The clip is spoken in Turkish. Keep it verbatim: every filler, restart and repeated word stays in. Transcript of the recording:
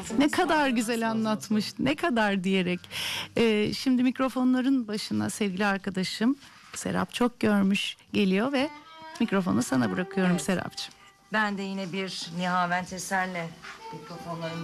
Ne kadar güzel anlatmış, ne kadar diyerek. Ee, şimdi mikrofonların başına sevgili arkadaşım Serap Çok Görmüş geliyor ve mikrofonu sana bırakıyorum Evet. Serapcığım. Ben de yine bir Nihavent Eser'le mikrofonlarımı